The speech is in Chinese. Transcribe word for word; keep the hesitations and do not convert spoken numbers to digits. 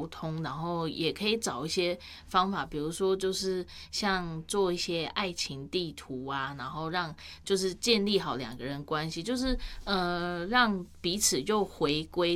通，然后也可以找一些方法，比如说就是像做一些爱情地图啊，然后让就是建立好两个人关系，就是呃让彼此就回归